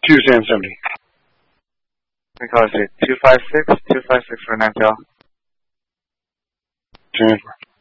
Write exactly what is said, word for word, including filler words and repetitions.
two Sam seventy. We call it two five six, two five six for nine tail. Transfer.